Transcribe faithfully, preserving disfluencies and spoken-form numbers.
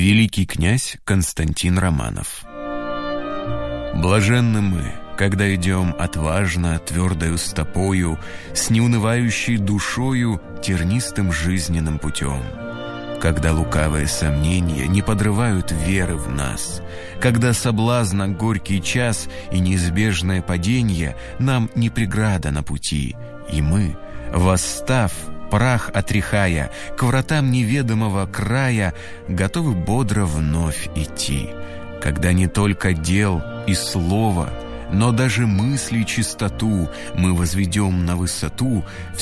Великий князь Константин Романов. Блаженны мы, когда идем отважно, твердою стопою, с неунывающей душою, тернистым жизненным путем. Когда лукавые сомнения не подрывают веры в нас, когда соблазна горький час и неизбежное падение нам не преграда на пути, и мы, восстав, прах отряхая, к вратам неведомого края, готовы бодро вновь идти, когда не только дел и слова, но даже мысли чистоту мы возведем на высоту,